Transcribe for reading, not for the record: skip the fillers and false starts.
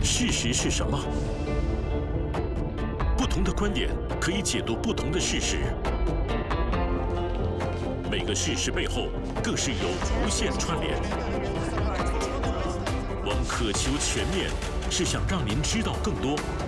事实是什么？不同的观点可以解读不同的事实，每个事实背后更是有无限串联。我们渴求全面，是想让您知道更多，